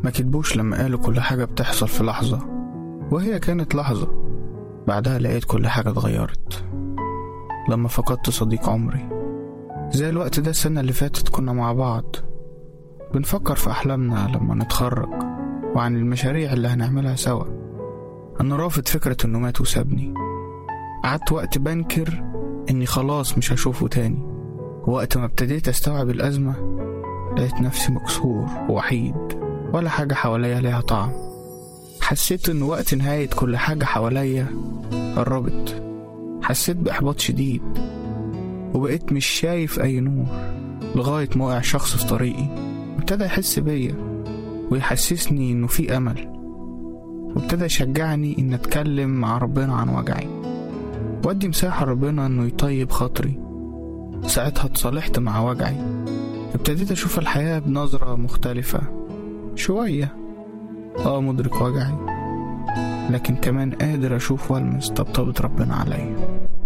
ما كدبوش لما قالوا كل حاجة بتحصل في لحظة، وهي كانت لحظة. بعدها لقيت كل حاجة اتغيرت لما فقدت صديق عمري. زي الوقت ده السنة اللي فاتت كنا مع بعض بنفكر في أحلامنا لما نتخرج وعن المشاريع اللي هنعملها سوا. أنا رافض فكرة إنه مات وسابني. قعدت وقت بنكر إني خلاص مش هشوفه تاني، ووقت ما ابتديت أستوعب الأزمة لقيت نفسي مكسور ووحيد، ولا حاجة حواليا ليها طعم. حسيت إن وقت نهاية كل حاجة حواليا قربت. حسيت بإحباط شديد وبقيت مش شايف أي نور، لغاية ما وقع شخص في طريقي ابتدى يحس بيا ويحسسني إنه في أمل، وابتدى يشجعني إن أتكلم مع ربنا عن وجعي وأدي مساحة ربنا إنه يطيب خاطري. ساعتها اتصالحت مع وجعي، ابتديت أشوف الحياة بنظرة مختلفة شوية. مدرك وجعي، لكن كمان قادر أشوف والمس طبطبة ربنا عليا.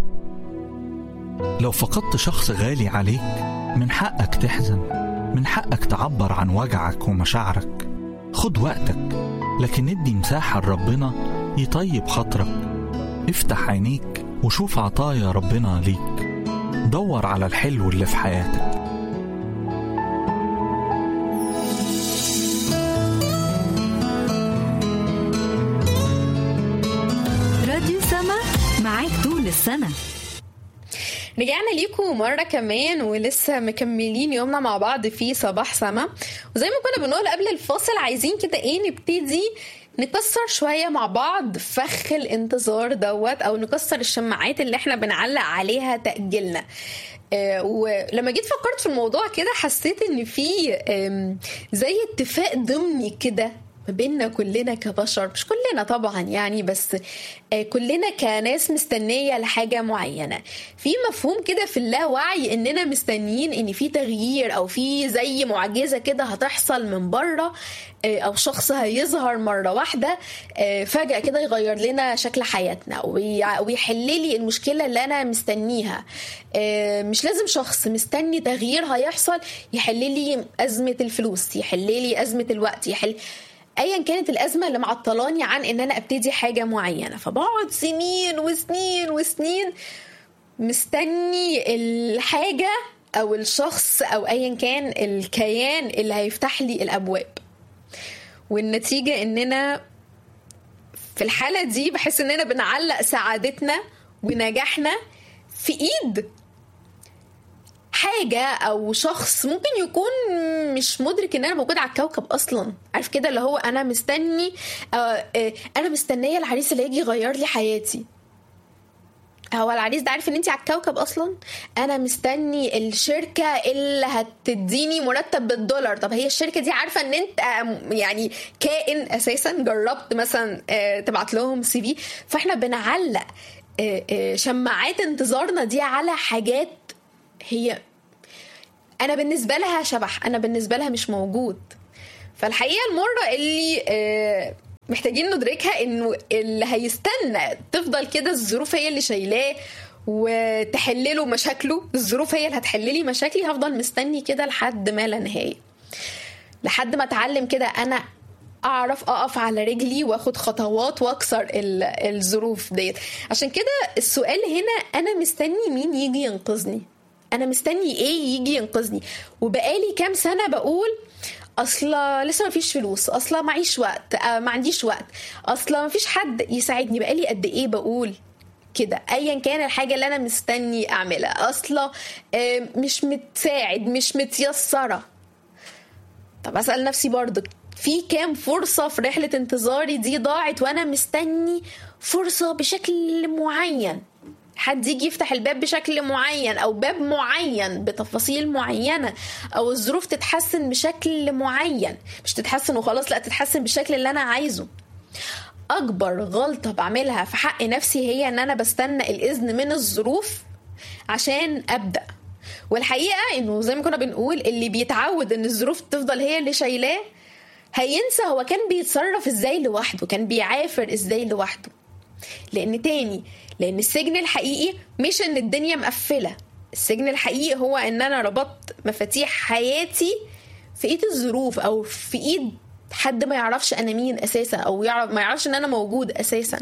لو فقدت شخص غالي عليك من حقك تحزن، من حقك تعبر عن وجعك ومشاعرك. خد وقتك، لكن ادي مساحة لربنا يطيب خاطرك. افتح عينيك وشوف عطايا ربنا ليك. دور على الحلو اللي في حياتك. راديو سما معاك طول السنة. رجعنا ليكم مرة كمان ولسه مكملين يومنا مع بعض في صباح سما. وزي ما كنا بنقول قبل الفاصل، عايزين كده نبتدي نكسر شوية مع بعض فخ الانتظار دوت، او نكسر الشماعات اللي احنا بنعلق عليها تأجيلنا. ولما جيت فكرت في الموضوع كده حسيت ان في زي اتفاق ضمني كده ما بيننا كلنا كبشر، مش كلنا طبعا يعني، بس كلنا كناس مستنية لحاجة معينة. في مفهوم كده في اللاوعي اننا مستنيين ان في تغيير او في زي معجزة كده هتحصل من بره، او شخص هيظهر مرة واحدة فجأة كده يغير لنا شكل حياتنا ويحل لي المشكلة اللي انا مستنيها. مش لازم شخص، مستني تغيير هيحصل يحل لي أزمة الفلوس، يحل لي أزمة الوقت، يحل ايا كانت الازمه اللي معطلاني عن ان انا ابتدي حاجه معينه. فبقعد سنين وسنين وسنين مستني الحاجه او الشخص او ايا كان الكيان اللي هيفتح لي الابواب. والنتيجه اننا في الحاله دي بحس اننا بنعلق سعادتنا ونجاحنا في ايد حاجة أو شخص ممكن يكون مش مدرك إن أنا موجود على الكوكب أصلا. عارف كده اللي هو أنا مستنية العريس اللي يجي يغير لي حياتي. هو العريس ده عارف إن أنتي على الكوكب أصلا؟ أنا مستني الشركة اللي هتديني مرتب بالدولار. طب هي الشركة دي عارفة إن أنت يعني كائن أساسا؟ جربت مثلا تبعت لهم CV؟ فإحنا بنعلق شماعات انتظارنا دي على حاجات هي أنا بالنسبة لها شبح، أنا بالنسبة لها مش موجود. فالحقيقة المرة اللي محتاجين ندركها إنه اللي هيستنى تفضل كده الظروف هي اللي شايلاه وتحلله مشاكله، الظروف هي اللي هتحللي مشاكلي، هفضل مستني كده لحد ما لا نهاية، لحد ما اتعلم كده أنا أعرف أقف على رجلي وأخد خطوات وأكسر الظروف ديت. عشان كده السؤال هنا، أنا مستني مين يجي ينقذني؟ أنا مستني إيه يجي ينقذني؟ وبقالي كام سنة بقول أصلا لسه ما فيش فلوس، أصلا معيش وقت، ما عنديش وقت، أصلا ما فيش حد يساعدني. بقالي قد إيه بقول كده أيا كان الحاجة اللي أنا مستني أعملها، أصلا مش متساعد، مش متيسرة. طب أسأل نفسي برضو، في كام فرصة في رحلة انتظاري دي ضاعت وأنا مستني فرصة بشكل معين، حد يجي يفتح الباب بشكل معين أو باب معين بتفاصيل معينة، أو الظروف تتحسن بشكل معين، مش تتحسن وخلاص، لا تتحسن بالشكل اللي أنا عايزه. أكبر غلطة بعملها في حق نفسي هي أن أنا بستنى الإذن من الظروف عشان أبدأ. والحقيقة إنه زي ما كنا بنقول، اللي بيتعود أن الظروف تفضل هي اللي شايلاه هينسى هو كان بيتصرف إزاي لوحده، كان بيعافر إزاي لوحده. لأن السجن الحقيقي مش ان الدنيا مقفلة، السجن الحقيقي هو ان انا ربطت مفاتيح حياتي في ايد الظروف او في ايد حد ما يعرفش انا مين اساسا، او ما يعرفش ان انا موجود اساسا.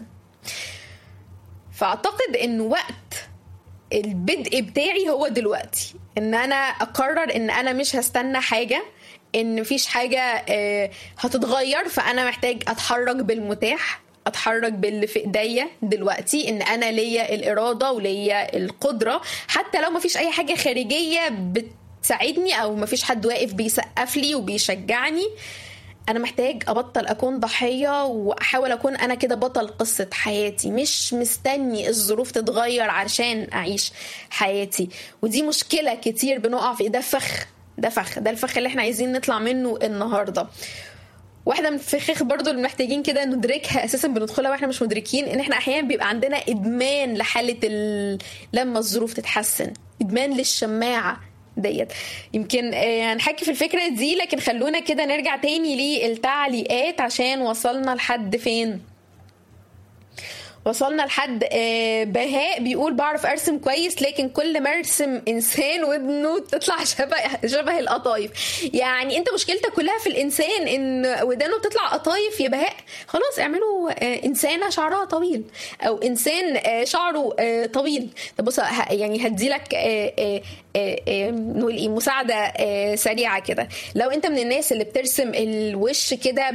فاعتقد ان وقت البدء بتاعي هو دلوقتي، ان انا اقرر ان انا مش هستنى حاجة، ان مفيش حاجة هتتغير، فانا محتاج اتحرك بالمتاح، اتحرك باللي في ايديا دلوقتي، ان انا ليا الارادة وليا القدرة، حتى لو مفيش اي حاجة خارجية بتساعدني او مفيش حد واقف بيسقف لي وبيشجعني. انا محتاج ابطل اكون ضحية واحاول اكون انا كده بطل قصة حياتي، مش مستني الظروف تتغير عشان اعيش حياتي. ودي مشكلة كتير بنقع في ده الفخ اللي احنا عايزين نطلع منه النهاردة. واحدة من الفخاخ برضو اللي محتاجين كده ندركها اساسا بندخلها واحنا مش مدركين، ان احنا احيانا بيبقى عندنا ادمان لحالة لما الظروف تتحسن، ادمان للشماعة ديت. يمكن هنحكي في الفكرة دي، لكن خلونا كده نرجع تاني للتعليقات عشان وصلنا لحد فين. وصلنا لحد بهاء بيقول بعرف ارسم كويس، لكن كل ما ارسم انسان ودنه تطلع شبه القطايف. يعني انت مشكلتك كلها في الانسان ان ودانه بتطلع قطايف يا بهاء، خلاص اعملوا انسانه شعرها طويل او انسان شعره طويل. طب بص يعني هديلك نقول ايه مساعده سريعه كده. لو انت من الناس اللي بترسم الوش كده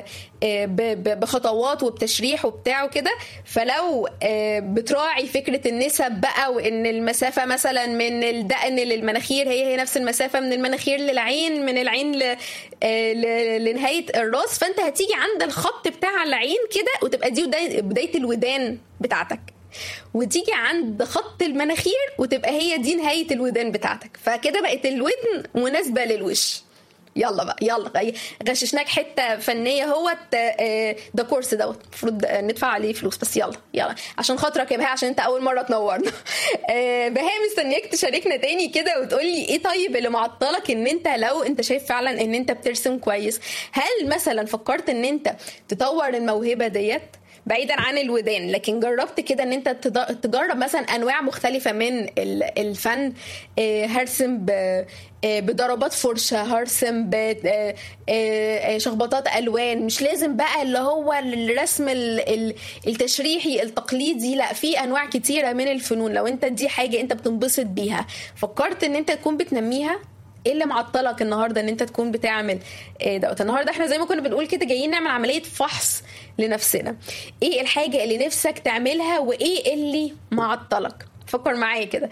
بخطوات وبتشريح وبتاع وكده، فلو بتراعي فكرة النسب بقى، وان المسافة مثلا من الدقن للمناخير هي نفس المسافة من المناخير للعين، من العين لنهاية الراس، فانت هتيجي عند الخط بتاع العين كده وتبقى دي بداية الودان بتاعتك، وتيجي عند خط المناخير وتبقى هي دي نهاية الودان بتاعتك، فكده بقت الودن مناسبة للوش. يلا بقى يلا غششناك حته فنيه اهوت. ده كورس دوت المفروض ندفع عليه فلوس، بس يلا عشان خاطرك يا بهاء، عشان انت اول مره تنورنا. بهاء مستنياك تشاركنا تاني كده وتقولي ايه طيب اللي معطلك، ان انت لو انت شايف فعلا ان انت بترسم كويس، هل مثلا فكرت ان انت تطور الموهبه ديت بعيدا عن الودان، لكن جربت كده ان انت تجرب مثلا انواع مختلفة من الفن؟ هرسم بضربات فرشة، هرسم بشخبطات الوان، مش لازم بقى اللي هو الرسم التشريحي التقليدي، لا في انواع كتيرة من الفنون. لو انت دي حاجة انت بتنبسط بيها، فكرت ان انت تكون بتنميها؟ ايه اللي معطلك النهارده ان انت تكون بتعمل دوت؟ النهارده احنا زي ما كنا بنقول كده جايين نعمل عمليه فحص لنفسنا. ايه الحاجه اللي نفسك تعملها وايه اللي معطلك؟ فكر معايا كده.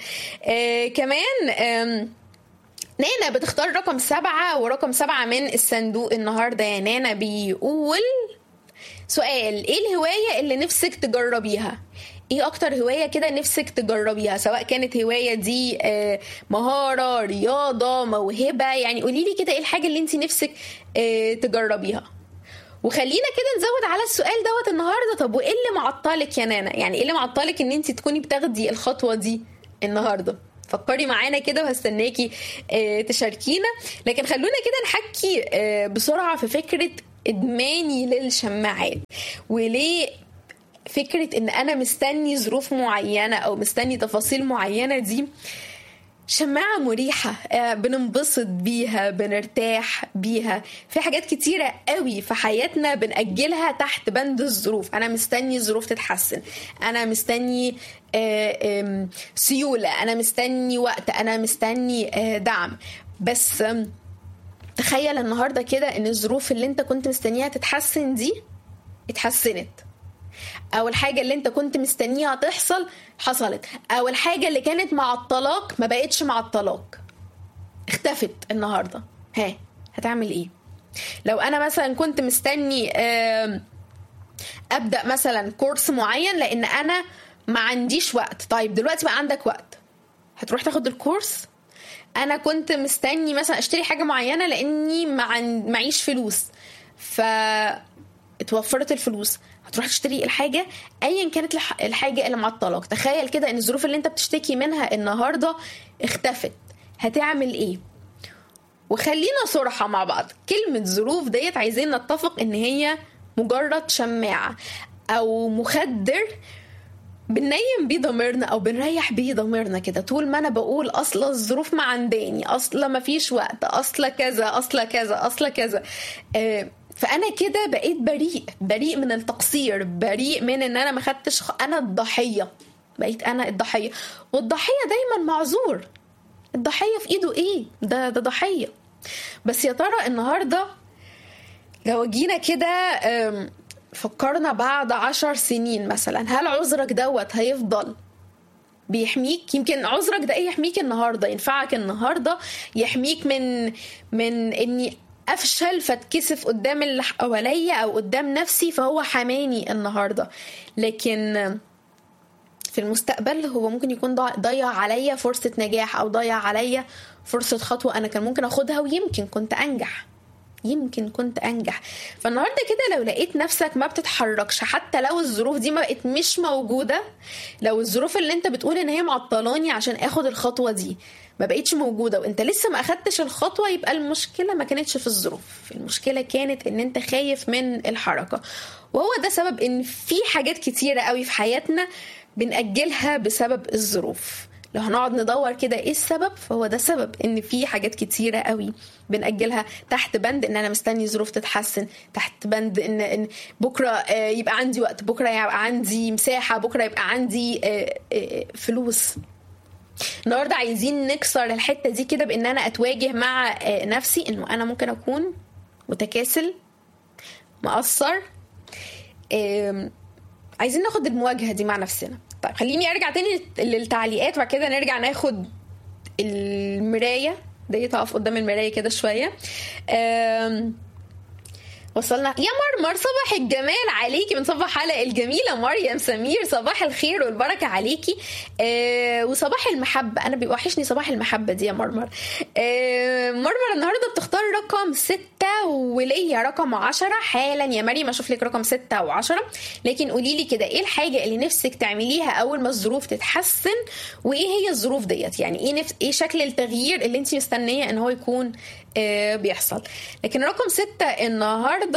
كمان نانا بتختار رقم 7 ورقم 7 من الصندوق النهارده. يا نانا بيقول سؤال: ايه الهوايه اللي نفسك تجربيها؟ ايه اكتر هواية كده نفسك تجربيها، سواء كانت هواية دي مهارة، رياضة، موهبة؟ يعني قوليلي كده ايه الحاجة اللي انت نفسك تجربيها. وخلينا كده نزود على السؤال دوت النهاردة، طب وايه اللي معطلك يا نانا؟ يعني ايه اللي معطلك ان انت تكوني بتاخدي الخطوة دي النهاردة؟ فكري معانا كده وهستناكي تشاركينا. لكن خلونا كده نحكي بسرعة في فكرة ادماني للشماعات، وليه فكرة ان انا مستني ظروف معينة او مستني تفاصيل معينة. دي شماعة مريحة بننبسط بيها، بنرتاح بيها. في حاجات كتيرة قوي في حياتنا بنأجلها تحت بند الظروف. انا مستني الظروف تتحسن، انا مستني سيولة، انا مستني وقت، انا مستني دعم. بس تخيل النهاردة كده ان الظروف اللي انت كنت مستنيها تتحسن دي اتحسنت، او الحاجة اللي انت كنت مستنيها تحصل حصلت، او الحاجة اللي كانت معطلاك ما بقتش معطلاك، اختفت النهاردة. هتعمل ايه؟ لو انا مثلا كنت مستني ابدأ مثلا كورس معين لان انا ما عنديش وقت، طيب دلوقتي بقى عندك وقت، هتروح تاخد الكورس. انا كنت مستني مثلا اشتري حاجة معينة لاني معيش فلوس، اتوفرت الفلوس، هتروح تشتري الحاجة ايا كانت الحاجة اللي معطلك. تخيل كده ان الظروف اللي انت بتشتكي منها النهاردة اختفت، هتعمل ايه؟ وخلينا صراحة مع بعض، كلمة ظروف ديت عايزين نتفق ان هي مجرد شماعة او مخدر بننيم بيه ضميرنا او بنريح بيه ضميرنا كده، طول ما انا بقول اصل الظروف ما عنداني، اصل ما فيش وقت، اصل كذا اصل كذا اصل كذا. فانا كده بقيت بريء من التقصير، بريء من ان انا ما خدتش انا الضحيه، بقيت انا الضحيه. والضحيه دايما معذور، الضحيه في ايده ايه؟ ده ضحيه. بس يا ترى النهارده لو جينا كده فكرنا بعد 10 سنين مثلا، هل عذرك دوت هيفضل بيحميك؟ يمكن عذرك ده ايه يحميك النهارده، ينفعك النهارده، يحميك من اني افشل فاتكسف قدام اللي حواليا او قدام نفسي، فهو حماني النهارده. لكن في المستقبل هو ممكن يكون ضيع عليا فرصة نجاح، او ضيع عليا فرصة خطوة انا كان ممكن اخدها ويمكن كنت انجح. فالنهارده كده لو لقيت نفسك ما بتتحركش، حتى لو الظروف دي ما بقت مش موجودة، لو الظروف اللي انت بتقول ان هي معطلاني عشان اخد الخطوة دي ما بقيتش موجودة وانت لسه ما اخدتش الخطوة، يبقى المشكلة ما كانتش في الظروف، المشكلة كانت ان انت خايف من الحركة. وهو ده سبب ان في حاجات كتيرة قوي في حياتنا بنأجلها بسبب الظروف. لو هنقعد ندور كده ايه السبب، فهو ده سبب ان في حاجات كتيرة قوي بنأجلها تحت بند ان انا مستني ظروف تتحسن، تحت بند ان بكرة يبقى عندي وقت، بكرة يبقى عندي مساحة، بكرة يبقى عندي فلوس. النهاردة عايزين نكسر الحتة دي كده بان انا اتواجه مع نفسي انه انا ممكن اكون متكاسل، مقصر. عايزين ناخد المواجهة دي مع نفسنا. طيب خليني ارجع تاني للتعليقات وبعد كده نرجع ناخد المراية دي، تقف قدام المراية كده شوية. وصلنا يا مرمر، صباح الجمال عليكي، من صباح حلقة الجميلة مريم سمير، صباح الخير والبركة عليكي. وصباح المحبة، أنا بيوحشني صباح المحبة دي يا مرمر. مرمر النهاردة بتختار رقم 6 وليا رقم 10 حالا يا مريم، أشوف لك رقم 6 و10. لكن قوليلي كده ايه الحاجة اللي نفسك تعمليها أول ما الظروف تتحسن، وإيه هي الظروف ديت، يعني ايه شكل التغيير اللي انت مستنية ان هو يكون بيحصل. لكن رقم 6 النهاردة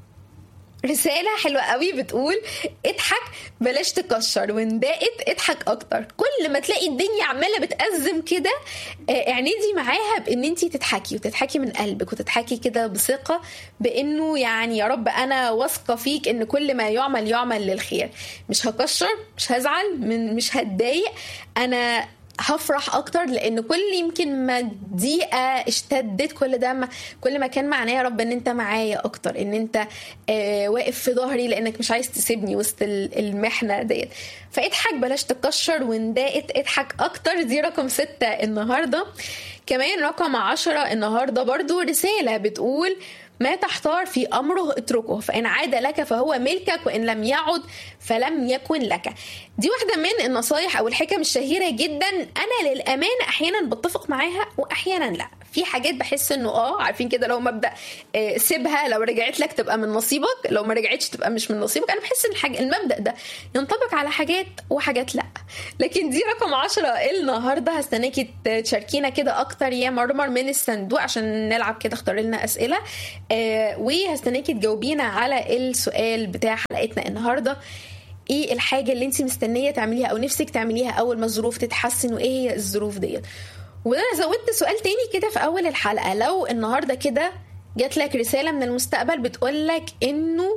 رسالة حلوة قوي بتقول اضحك بلاش تكشر، وان ضاقت اضحك اكتر. كل ما تلاقي الدنيا عمالة بتأزم كده اعندي معاها بان انتي تضحكي، وتضحكي من قلبك، وتضحكي كده بثقة بانه يعني يا رب انا واثقة فيك ان كل ما يعمل للخير. مش هكشر، مش هزعل، مش هتضايق، انا هفرح اكتر، لان كل يمكن ما ضيقه اشتدت كل ما كان معناه يا رب ان انت معايا اكتر، ان انت واقف في ظهري لانك مش عايز تسيبني وسط المحنه ديت. فاضحك بلاش تكشر، وان ضاقت اضحك اكتر. دي رقم 6 النهارده. كمان رقم 10 النهارده برضو رساله بتقول ما تحتار في أمره اتركه، فإن عاد لك فهو ملكك، وإن لم يعد فلم يكن لك. دي واحدة من النصايح أو الحكم الشهيرة جدا. أنا للأمانة أحيانا بتفق معاها وأحيانا لا. في حاجات بحس إنه عارفين كده لو مبدأ سيبها، لو رجعت لك تبقى من نصيبك، لو ما رجعتش تبقى مش من نصيبك. أنا بحس إن المبدأ ده ينطبق على حاجات وحاجات لا. لكن دي رقم 10 النهاردة. هستناكي تشاركينا كده أكتر يا مرمر من الصندوق عشان نلعب كده، اختار لنا أسئلة وهستناكي تجاوبينا على السؤال بتاع حلقتنا النهاردة. ايه الحاجة اللي انت مستنية تعمليها او نفسك تعمليها اول ما الظروف تتحسن، وايه هي الظروف ديت؟ وانا زودت سؤال تاني كده في اول الحلقة. لو النهاردة كده جات لك رسالة من المستقبل بتقولك انه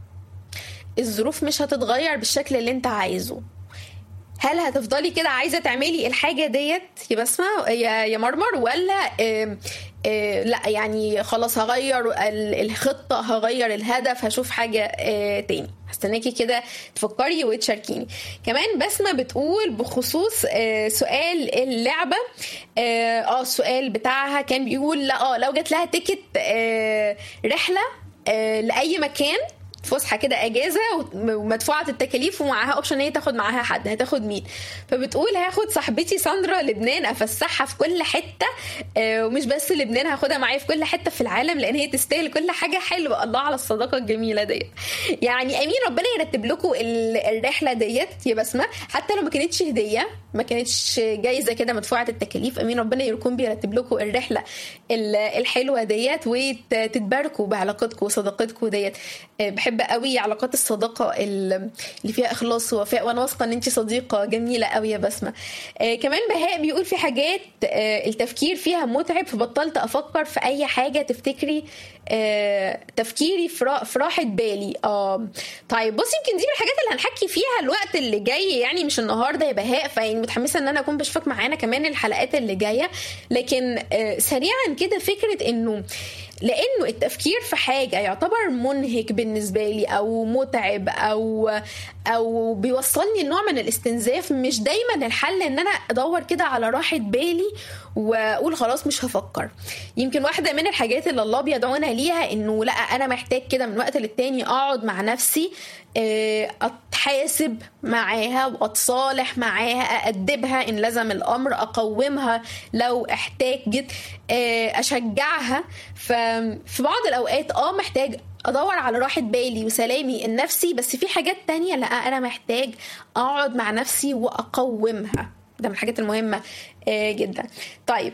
الظروف مش هتتغير بالشكل اللي انت عايزه، هل هتفضلي كده عايزة تعملي الحاجة ديت يا بسمة يا مرمر، ولا لا يعني خلاص هغير الخطة، هغير الهدف، هشوف حاجة تاني؟ هستناكي كده تفكري وتشاركيني. كمان بسمة بتقول بخصوص سؤال اللعبة، السؤال بتاعها كان بيقول لا لو جات لها تيكت رحلة لأي مكان، فسحه كده اجازه ومدفوعه التكاليف ومعاها اوبشن هي تاخد معاها حد، هتاخد مين؟ فبتقول هاخد صاحبتي ساندرا لبنان، افسحها في كل حته، ومش بس لبنان، هاخدها معايا في كل حته في العالم لان هي تستاهل كل حاجه حلوه. الله على الصداقه الجميله ديت. يعني امين ربنا يرتب لكم الرحله ديت يا بسمه، حتى لو ما كانتش هديه، ما كانتش جايزه كده مدفوعه التكاليف، امين ربنا يكون بيرتب لكم الرحله الحلوه ديت، وتتباركوا بعلاقتكم وصداقتكم ديت. بحب بحب قوي علاقات الصداقه اللي فيها اخلاص ووفاء، وانا واثقه ان انت صديقه جميله قوي يا بسمه. كمان بهاء بيقول في حاجات التفكير فيها متعب، فبطلت افكر في اي حاجه تفتكري تفكيري في راحه بالي. طيب بصي، يمكن دي من الحاجات اللي هنحكي فيها الوقت اللي جاي، يعني مش النهارده يا بهاء، فيعني متحمسه ان انا اكون بشوفك معانا كمان الحلقات اللي جايه. لكن سريعا كده، فكره انه لانه التفكير في حاجه يعتبر منهك بالنسبه لي او متعب او بيوصلني لنوع من الاستنزاف، مش دايما الحل ان انا ادور كده على راحه بالي واقول خلاص مش هفكر. يمكن واحده من الحاجات اللي الله بيدعونا ليها انه لا، انا محتاج كده من وقت للتاني اقعد مع نفسي، اتحاسب معاها واتصالح معاها، اادبها ان لزم الامر، اقومها لو احتاجت، اشجعها. ففي بعض الاوقات محتاج ادور على راحة بالي وسلامي النفسي، بس في حاجات تانية لا، انا محتاج اقعد مع نفسي واقومها. ده من الحاجات المهمة جدا. طيب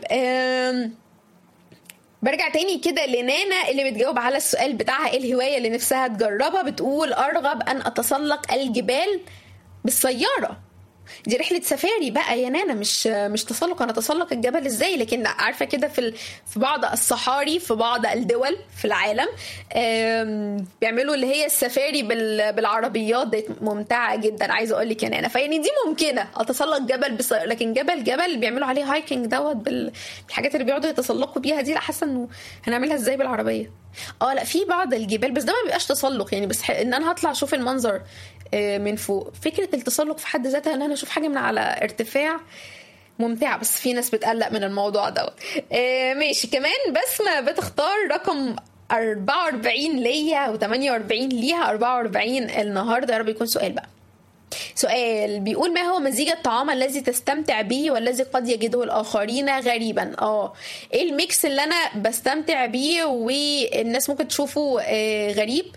برجع تاني كده لنانا اللي بتجاوب على السؤال بتاعها ايه الهواية اللي نفسها تجربها. بتقول ارغب ان اتسلق الجبال بالسيارة. دي رحلة سفاري بقى يا نانا، مش تسلق. انا اتسلق الجبل ازاي؟ لكن عارفة كده في بعض الصحاري في بعض الدول في العالم بيعملوا اللي هي السفاري بالعربيات، دي ممتعة جدا عايزة اقول لك يا نانا. فيعني دي ممكنة اتسلق جبل لكن جبل بيعملوا عليه هايكنج دوت بالحاجات اللي بيقعدوا يتسلقوا بيها دي، لا حاسة انه هنعملها ازاي بالعربية. لا في بعض الجبال، بس ده ما بيبقاش تسلق يعني، بس ان انا هطلع اشوف المنظر من فوق. فكرة التسلق في حد ذاتها ان انا اشوف حاجة من على ارتفاع ممتعة، بس في ناس بتقلق من الموضوع ده. ماشي. كمان بسمة بتختار رقم 44 ليا و48 ليها. 44 النهاردة. يا رب يكون سؤال بقى. سؤال بيقول ما هو مزيج الطعام الذي تستمتع به والذي قد يجده الآخرين غريبا؟ ايه الميكس اللي انا بستمتع بيه والناس ممكن تشوفه غريب؟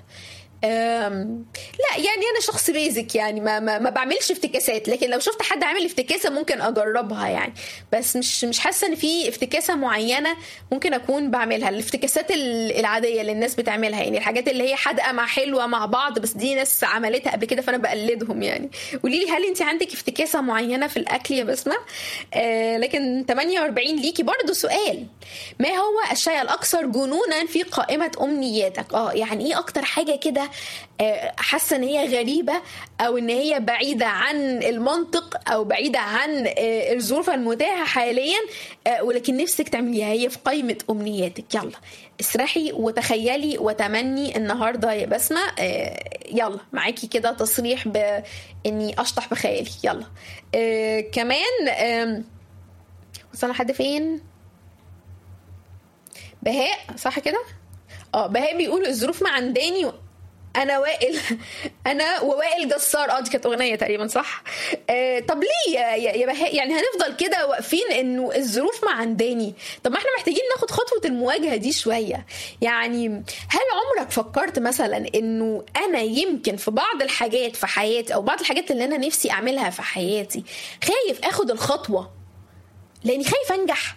لا يعني انا شخص بيزك يعني ما بعملش افتكاسات، لكن لو شفت حد عامل افتكاسه ممكن اجربها يعني، بس مش حاسه ان في افتكاسه معينه ممكن اكون بعملها. الافتكاسات العاديه اللي الناس بتعملها يعني، الحاجات اللي هي حادقه مع حلوه مع بعض، بس دي ناس عملتها قبل كده فانا بقلدهم يعني. قولي لي هل انت عندك افتكاسه معينه في الاكل يا بسمه؟ لكن 48 ليكي برضو سؤال. ما هو الشيء الاكثر جنونا في قائمه امنياتك؟ يعني ايه اكتر حاجه كده حاسه ان هي غريبه او ان هي بعيده عن المنطق او بعيده عن الظروف المتاحه حاليا، ولكن نفسك تعمليها، هي في قائمه امنياتك؟ يلا اسرحي وتخيلي وتمني النهارده يا بسمه. يلا معاكي كده تصريح باني اشطح بخيالي. يلا كمان وصلنا لحد فين؟ بهاء صح كده؟ بهاء بيقول الظروف ما عنداني انا ووائل جسار. دي كانت اغنيه تقريبا صح؟ طب ليه يا بهاء يعني هنفضل كده واقفين انه الظروف ما عنداني؟ طب ما احنا محتاجين ناخد خطوه المواجهه دي شويه يعني. هل عمرك فكرت مثلا انه انا يمكن في بعض الحاجات في حياتي او بعض الحاجات اللي انا نفسي اعملها في حياتي خايف اخد الخطوه لاني خايف انجح؟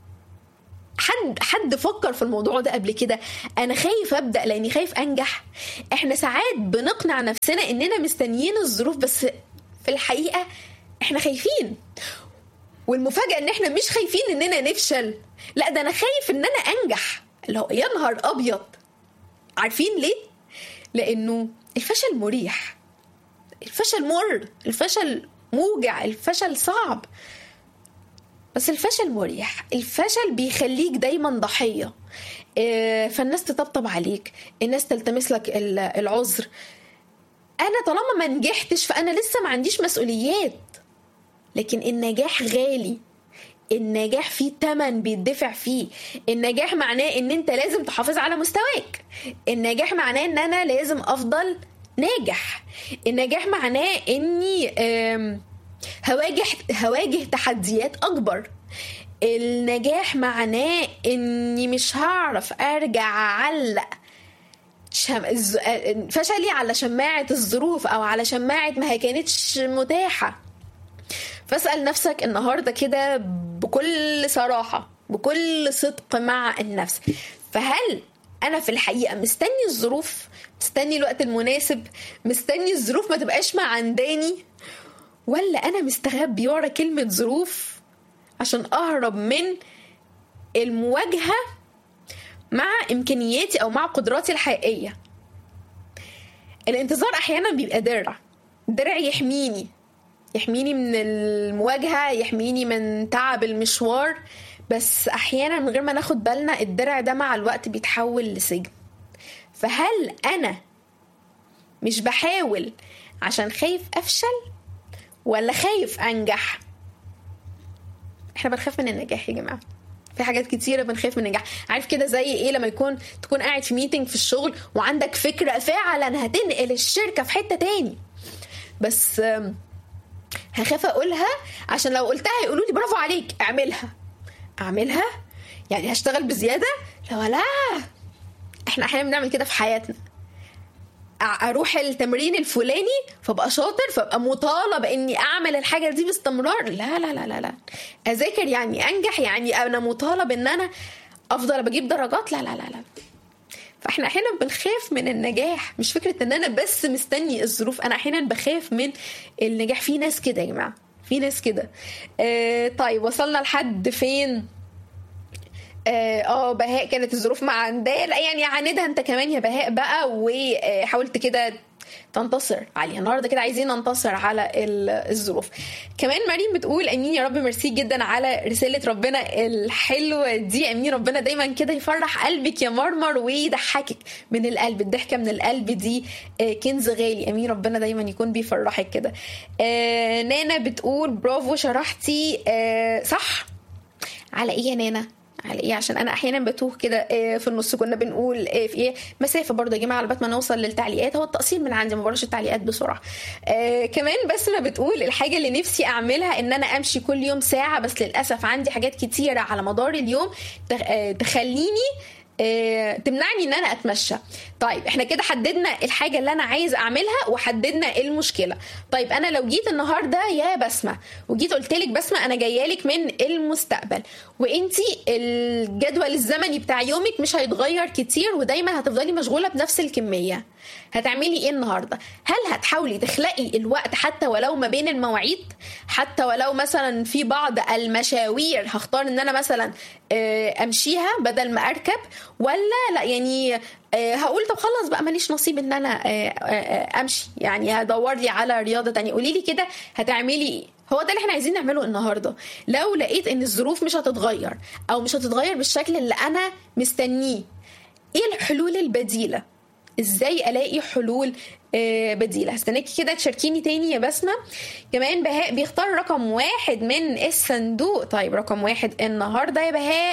حد فكر في الموضوع ده قبل كده؟ انا خايف ابدا لاني خايف انجح. احنا ساعات بنقنع نفسنا اننا مستنيين الظروف، بس في الحقيقه احنا خايفين. والمفاجاه ان احنا مش خايفين اننا نفشل، لا ده انا خايف ان انا انجح. اللي هو يا نهار ابيض. عارفين ليه؟ لانه الفشل مريح، الفشل مر، الفشل موجع، الفشل صعب، بس الفشل مريح. الفشل بيخليك دايما ضحية، فالناس تطبطب عليك، الناس تلتمس لك العذر. أنا طالما ما نجحتش فأنا لسه ما عنديش مسؤوليات. لكن النجاح غالي، النجاح فيه تمن بيدفع فيه. النجاح معناه ان انت لازم تحافظ على مستواك. النجاح معناه ان انا لازم افضل ناجح. النجاح معناه اني هواجه تحديات اكبر. النجاح معناه اني مش هعرف ارجع اعلق فشلي على شماعة الظروف او على شماعة ما هي كانتش متاحة. فاسأل نفسك النهاردة كده بكل صراحة بكل صدق مع النفس، فهل انا في الحقيقه مستني الظروف، مستني الوقت المناسب، مستني الظروف ما تبقاش معنداني، ولا انا مستخبي ورا كلمه ظروف عشان اهرب من المواجهه مع امكانياتي او مع قدراتي الحقيقيه؟ الانتظار احيانا بيبقى درع يحميني من المواجهه، يحميني من تعب المشوار، بس احيانا من غير ما ناخد بالنا الدرع ده مع الوقت بيتحول لسجن. فهل انا مش بحاول عشان خايف افشل ولا خايف انجح؟ احنا بنخاف من النجاح يا جماعه، في حاجات كتيره بنخاف من النجاح. عارف كده زي ايه؟ لما تكون قاعد في ميتنج في الشغل وعندك فكره فعلا هتنقل الشركه في حته تاني، بس هخاف اقولها عشان لو قلتها يقولوا لي برافو عليك، اعملها يعني هشتغل بزياده. لا احنا احيانا بنعمل كده في حياتنا. اروح التمرين الفلاني فبقى شاطر، فبقى مطالب اني اعمل الحاجه دي باستمرار. لا لا لا لا لا. اذاكر يعني انجح، يعني انا مطالب ان انا افضل بجيب درجات. لا لا لا لا. فاحنا احيانا بنخاف من النجاح، مش فكره ان انا بس مستني الظروف، انا احيانا بخاف من النجاح. في ناس كده يا جماعه، في ناس كده. طيب وصلنا لحد فين؟ بهاء كانت الظروف مع عندها، لا يعني عاندها انت كمان يا بهاء بقى، وحاولت كده تنتصر عليها. النهارده كده عايزين ننتصر على الظروف. كمان مريم بتقول امين يا رب، ميرسي جدا على رساله ربنا الحلوه دي. امين ربنا دايما كده يفرح قلبك يا مرمر ويضحكك من القلب. الضحكه من القلب دي كنز غالي. امين ربنا دايما يكون بيفرحك كده. نانا بتقول برافو شرحتي صح. على ايه يا نانا؟ على ايه؟ عشان انا احيانا بتوه كده في النص. كنا بنقول في ايه؟ مسافه برضه يا جماعه على بال ما نوصل للتعليقات. هو التقصير من عندي، ما بقراش التعليقات بسرعه. كمان بسمه بتقول الحاجه اللي نفسي اعملها ان انا امشي كل يوم ساعه، بس للاسف عندي حاجات كتيره على مدار اليوم تخليني تمنعني ان انا اتمشى. طيب احنا كده حددنا الحاجه اللي انا عايز اعملها وحددنا المشكله. طيب انا لو جيت النهارده يا بسمه وجيت قلت لك بسمه انا جايه لك من المستقبل، وانتي الجدول الزمني بتاع يومك مش هيتغير كتير ودايما هتفضلي مشغوله بنفس الكميه، هتعملي ايه النهارده؟ هل هتحاولي تخلقي الوقت حتى ولو ما بين المواعيد؟ حتى ولو مثلا في بعض المشاوير هختار ان انا مثلا امشيها بدل ما اركب، ولا لا يعني هقول طب خلص بقى ماليش نصيب ان انا امشي، يعني هدور لي على رياضه تانية؟ قولي لي كده هتعملي ايه؟ هو ده اللي احنا عايزين نعمله النهارده. لو لقيت ان الظروف مش هتتغير او مش هتتغير بالشكل اللي انا مستنيه، ايه الحلول البديله؟ ازاي الاقي حلول بديله؟ هستناكي كده تشاركيني تاني يا بسمه. كمان بهاء بيختار رقم 1 من الصندوق. طيب رقم 1 النهارده يا بهاء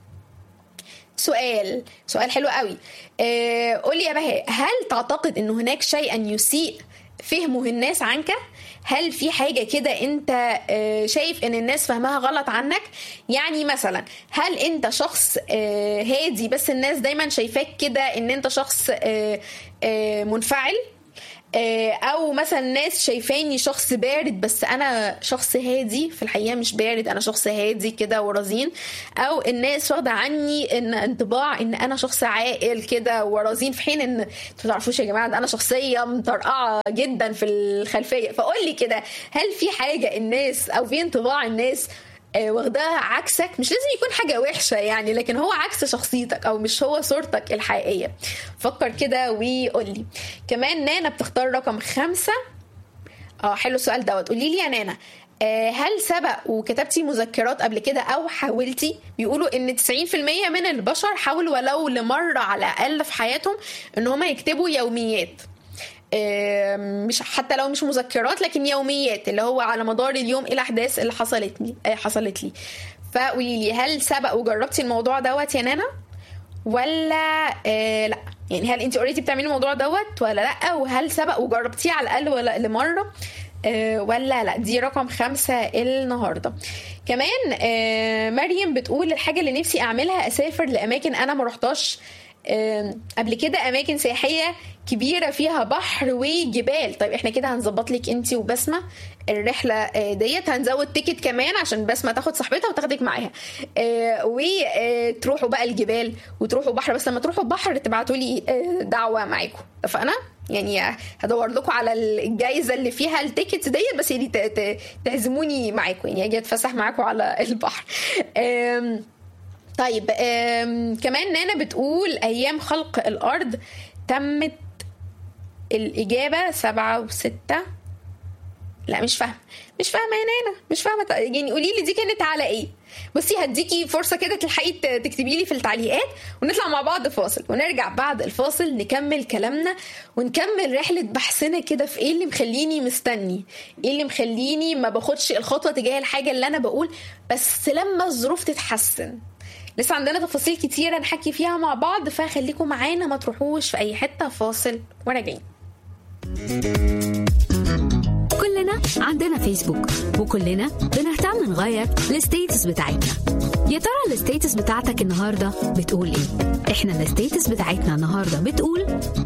سؤال حلو قوي. قولي يا بهاء، هل تعتقد ان هناك شيئا يسيء فهمه الناس عنك؟ هل في حاجة كده انت شايف ان الناس فهمها غلط عنك؟ يعني مثلا هل انت شخص هادي بس الناس دايما شايفاك كده ان انت شخص منفعل، او مثلا ناس شايفاني شخص بارد بس انا شخص هادي، في الحقيقه مش بارد، انا شخص هادي كده ورزين، او الناس واخده عني ان انطباع ان انا شخص عاقل كده ورزين، في حين ان انتوا ما تعرفوش يا جماعه انا شخصيه مطرقعه جدا في الخلفيه. فقول لي كده، هل في حاجه الناس او في انطباع الناس واخداها عكسك؟ مش لازم يكون حاجة وحشة يعني، لكن هو عكس شخصيتك او مش هو صورتك الحقيقية. فكر كده وقولي. كمان نانا بتختار رقم 5. حلو السؤال دوت. قولي لي يا نانا، هل سبق وكتبتي مذكرات قبل كده او حاولتي؟ بيقولوا ان 90% من البشر حاولوا ولو لمرة على الاقل في حياتهم ان هم يكتبوا يوميات، مش حتى لو مش مذكرات لكن يوميات، اللي هو على مدار اليوم ايه الاحداث اللي حصلت لي. فقولي لي، هل سبق وجربتي الموضوع دوت يا نانا ولا لا؟ يعني هل انت اوريدي بتعملي الموضوع دوت ولا لا؟ وهل سبق وجربتيه على الاقل ولا لمره ولا لا؟ دي رقم 5 النهارده. كمان مريم بتقول الحاجه اللي نفسي اعملها اسافر لاماكن انا ما رحتش قبل كده اماكن سياحيه كبيره فيها بحر وجبال. طيب احنا كده هنظبط لك انت وبسمه الرحله ديت، هنزود تيكت كمان عشان بسمه تاخد صاحبتها وتاخدك معاها، وتروحوا بقى الجبال وتروحوا بحر. بس لما تروحوا البحر تبعتوا لي دعوه معاكم، اتفقنا؟ يعني هدور لكم على الجائزه اللي فيها التيكت ديت، بس يعني تعزموني معاكم، يعني اجي اتفسح معاكم على البحر. طيب كمان نانا بتقول ايام خلق الارض تمت الإجابة 7 و6. لا مش فاهمة يا نانا، مش فاهمة. يعني قولي لي دي كانت على ايه؟ بصي هديكي فرصة كده تلحقي تكتبي لي في التعليقات، ونطلع مع بعض فاصل ونرجع بعد الفاصل نكمل كلامنا ونكمل رحلة بحثنا كده في ايه اللي مخليني مستني، ايه اللي مخليني ما باخدش الخطوة تجاه الحاجة اللي انا بقول بس لما الظروف تتحسن. لسه عندنا تفاصيل كتيرة نحكي فيها مع بعض، فخليكم معانا ما تروحوش في اي حتة. فاصل وراجعين. كلنا عندنا فيسبوك وكلنا بنهتم نغير الستيتس بتاعتنا. يا ترى الستيتس بتاعتك النهاردة بتقول ايه؟ احنا الستيتس بتاعتنا النهاردة بتقول: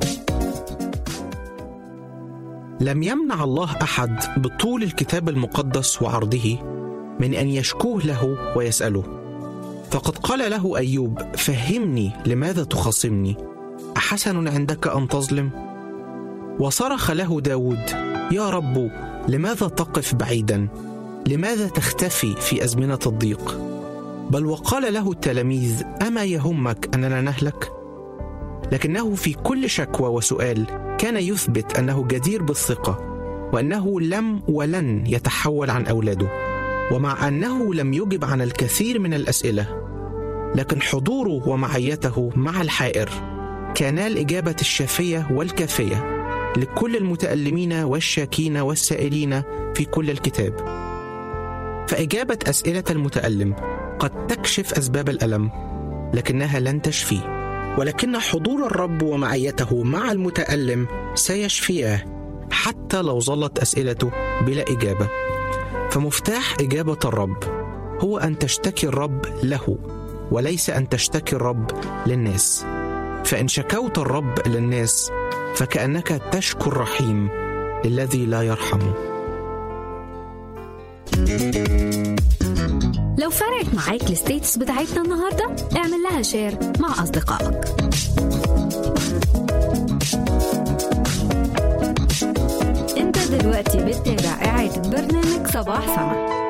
لم يمنع الله أحد بطول الكتاب المقدس وعرضه من أن يشكوه له ويسأله، فقد قال له أيوب: فهمني لماذا تخاصمني؟ أحسن عندك أن تظلم؟ وصرخ له داود: يا رب لماذا تقف بعيدا؟ لماذا تختفي في أزمنة الضيق؟ بل وقال له التلاميذ: أما يهمك أننا نهلك؟ لكنه في كل شكوى وسؤال كان يثبت أنه جدير بالثقة، وأنه لم ولن يتحول عن أولاده. ومع أنه لم يجب عن الكثير من الأسئلة، لكن حضوره ومعيته مع الحائر كانا الإجابة الشافية والكافية لكل المتألمين والشاكين والسائلين في كل الكتاب. فإجابة أسئلة المتألم قد تكشف أسباب الألم، لكنها لن تشفيه. ولكن حضور الرب ومعيته مع المتألم سيشفيه حتى لو ظلت أسئلته بلا إجابة. فمفتاح إجابة الرب هو أن تشتكي الرب له، وليس أن تشتكي الرب للناس. فإن شكوت الرب للناس فكأنك تشكو الرحيم الذي لا يرحم. لو فرقت معاك الستيتس بتاعتنا النهاردة اعمل لها شير مع أصدقائك. انت دلوقتي بتتابع إعادة برنامج صباح سما.